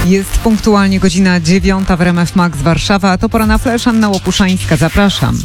Jest punktualnie godzina 9 w RMF Max Warszawa, a to pora na Flash. Anna Łopuszańska, zapraszam.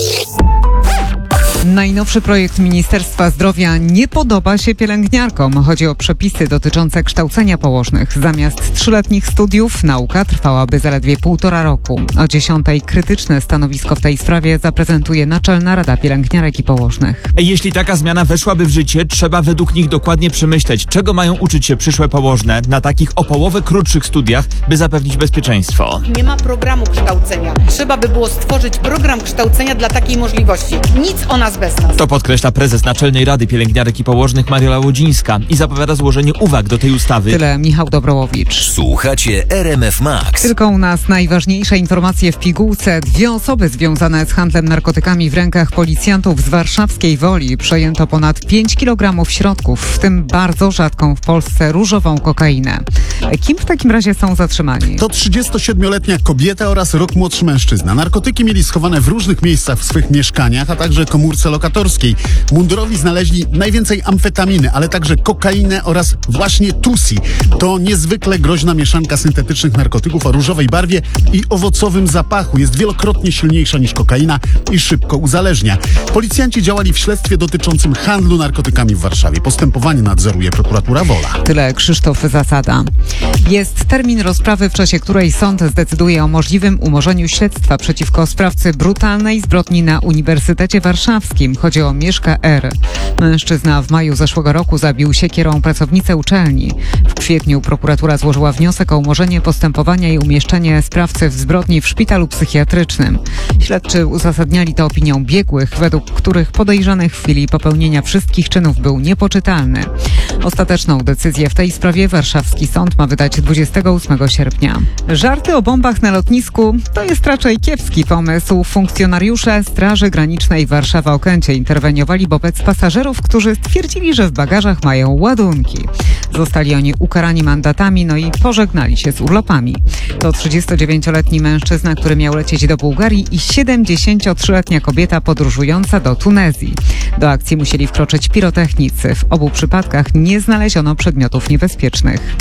Najnowszy projekt Ministerstwa Zdrowia nie podoba się pielęgniarkom. Chodzi o przepisy dotyczące kształcenia położnych. Zamiast 3-letnich studiów nauka trwałaby zaledwie 1,5 roku. O 10:00 krytyczne stanowisko w tej sprawie zaprezentuje Naczelna Rada Pielęgniarek i Położnych. Jeśli taka zmiana weszłaby w życie, trzeba według nich dokładnie przemyśleć, czego mają uczyć się przyszłe położne na takich o połowę krótszych studiach, by zapewnić bezpieczeństwo. Nie ma programu kształcenia. Trzeba by było stworzyć program kształcenia dla takiej możliwości. Nic o nas bez nas. To podkreśla prezes Naczelnej Rady Pielęgniarek i Położnych Mariola Łodzińska i zapowiada złożenie uwag do tej ustawy. Tyle Michał Dobrołowicz. Słuchacie RMF Max. Tylko u nas najważniejsze informacje w pigułce. 2 osoby związane z handlem narkotykami w rękach policjantów z warszawskiej Woli. Przejęto ponad 5 kg środków, w tym bardzo rzadką w Polsce różową kokainę. Kim w takim razie są zatrzymani? To 37-letnia kobieta oraz rok młodszy mężczyzna. Narkotyki mieli schowane w różnych miejscach w swych mieszkaniach, a także komórce lokatorskiej. Mundurowi znaleźli najwięcej amfetaminy, ale także kokainę oraz właśnie tusi. To niezwykle groźna mieszanka syntetycznych narkotyków o różowej barwie i owocowym zapachu. Jest wielokrotnie silniejsza niż kokaina i szybko uzależnia. Policjanci działali w śledztwie dotyczącym handlu narkotykami w Warszawie. Postępowanie nadzoruje prokuratura Wola. Tyle Krzysztof Zasada. Jest termin rozprawy, w czasie której sąd zdecyduje o możliwym umorzeniu śledztwa przeciwko sprawcy brutalnej zbrodni na Uniwersytecie Warszawskim. Chodzi o Mieszka R. Mężczyzna w maju zeszłego roku zabił siekierą pracownicę uczelni. W kwietniu prokuratura złożyła wniosek o umorzenie postępowania i umieszczenie sprawcy w zbrodni w szpitalu psychiatrycznym. Śledczy uzasadniali to opinią biegłych, według których podejrzany w chwili popełnienia wszystkich czynów był niepoczytalny. Ostateczną decyzję w tej sprawie warszawski sąd ma wydać 28 sierpnia. Żarty o bombach na lotnisku to jest raczej kiepski pomysł. Funkcjonariusze Straży Granicznej Warszawa-Okęcie interweniowali wobec pasażerów, którzy stwierdzili, że w bagażach mają ładunki. Zostali oni ukarani mandatami, i pożegnali się z urlopami. To 39-letni mężczyzna, który miał lecieć do Bułgarii i 73-letnia kobieta podróżująca do Tunezji. Do akcji musieli wkroczyć pirotechnicy. W obu przypadkach nie znaleziono przedmiotów niebezpiecznych.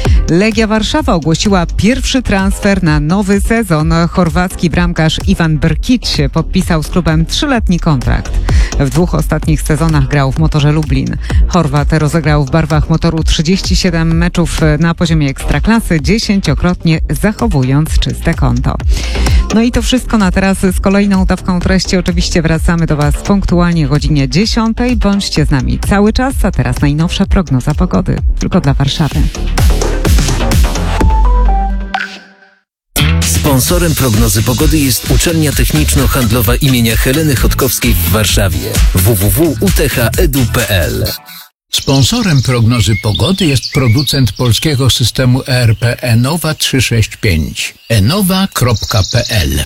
Legia Warszawa ogłosiła pierwszy transfer na nowy sezon. Chorwacki bramkarz Ivan Brkić podpisał z klubem 3-letni kontrakt. W 2 ostatnich sezonach grał w Motorze Lublin. Chorwat rozegrał w barwach Motoru 37 meczów na poziomie ekstraklasy, 10-krotnie zachowując czyste konto. I to wszystko na teraz. Z kolejną dawką treści oczywiście wracamy do Was punktualnie o godzinie 10. Bądźcie z nami cały czas, a teraz najnowsza prognoza pogody. Tylko dla Warszawy. Sponsorem prognozy pogody jest Uczelnia Techniczno-Handlowa imienia Heleny Chodkowskiej w Warszawie. www.utecha.edu.pl. Sponsorem prognozy pogody jest producent polskiego systemu ERP Enowa 365. enowa.pl.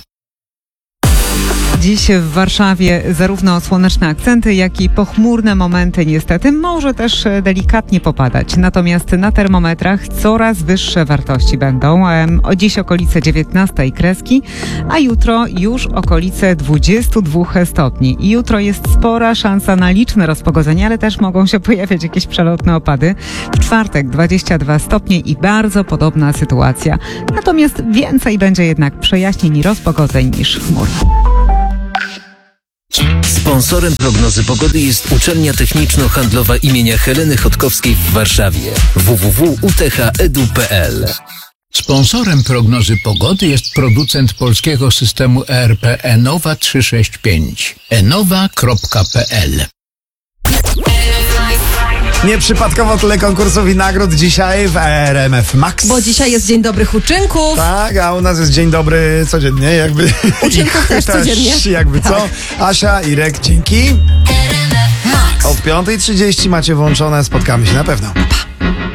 Dziś w Warszawie zarówno słoneczne akcenty, jak i pochmurne momenty niestety, może też delikatnie popadać. Natomiast na termometrach coraz wyższe wartości będą. Dziś okolice 19 kreski, a jutro już okolice 22 stopni. I jutro jest spora szansa na liczne rozpogodzenia, ale też mogą się pojawiać jakieś przelotne opady. W czwartek 22 stopnie i bardzo podobna sytuacja. Natomiast więcej będzie jednak przejaśnień i rozpogodzeń niż chmur. Sponsorem prognozy pogody jest Uczelnia Techniczno-Handlowa imienia Heleny Chodkowskiej w Warszawie. www.utecha.edu.pl. Sponsorem prognozy pogody jest producent polskiego systemu ERP Enowa 365. enowa.pl. Nieprzypadkowo tyle konkursów i nagród dzisiaj w RMF Max. Bo dzisiaj jest Dzień Dobrych Uczynków. Tak, a u nas jest Dzień Dobry codziennie, jakby. Uczynków też codziennie. Jakby co? Asia, Irek, dzięki. Od 5:30 macie włączone, spotkamy się na pewno.